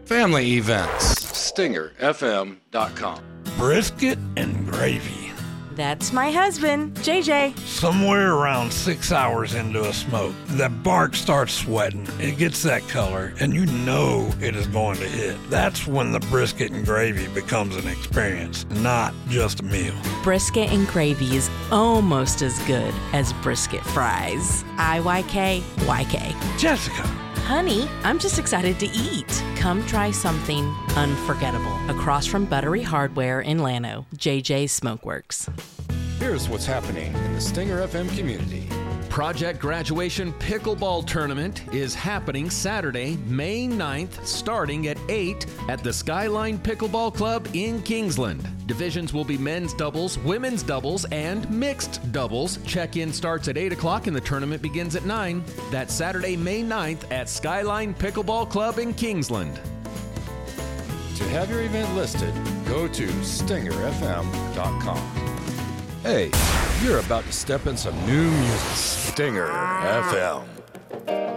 family events. StingerFM.com. Brisket and gravy. That's my husband, JJ. Somewhere around 6 hours into a smoke, that bark starts sweating. It gets that color, and you know it is going to hit. That's when the brisket and gravy becomes an experience, not just a meal. Brisket and gravy is almost as good as brisket fries. IYK. Jessica. Honey, I'm just excited to eat. Come try something unforgettable. Across from Buttery Hardware in Llano, JJ's Smokeworks. Here's what's happening in the Stinger FM community. Project Graduation Pickleball Tournament is happening Saturday, May 9th, starting at 8 at the Skyline Pickleball Club in Kingsland. Divisions will be men's doubles, women's doubles, and mixed doubles. Check-in starts at 8 o'clock and the tournament begins at 9. That's Saturday, May 9th at Skyline Pickleball Club in Kingsland. To have your event listed, go to StingerFM.com. Hey, you're about to step in some new music. Stinger FM.